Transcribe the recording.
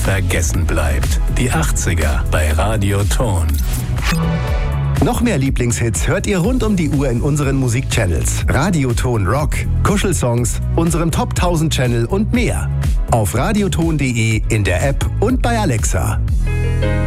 vergessen bleibt. Die 80er bei Radio Ton. Noch mehr Lieblingshits hört ihr rund um die Uhr in unseren Musikchannels. Radioton Rock, Kuschelsongs, unserem Top 1000 Channel und mehr. Auf radioton.de, in der App und bei Alexa.